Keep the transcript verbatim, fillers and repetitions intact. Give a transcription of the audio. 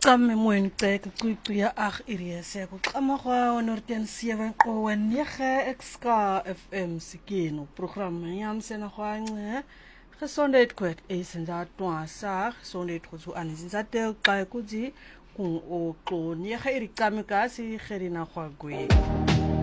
Qamme moen trek kuitu ya ag iriese ku qama gwa norten seven qo nege X K F M sikino program yam sena gwa nge gesondheid kwet esenza twasa gesondheid go so anisinza te xa kuji ku o qo nege iri qame ka si gerina gwa gwe